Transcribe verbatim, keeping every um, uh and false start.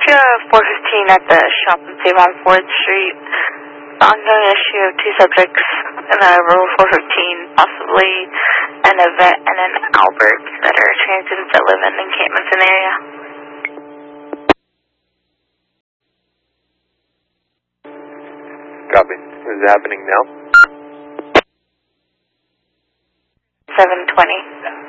uh, four fifteen at the shop and save on fourth Street. Ongoing issue of two subjects in a room four fifteen, possibly an event and an Albert that are transients that live in encampments in the area. Copy. Is it happening now? seven twenty.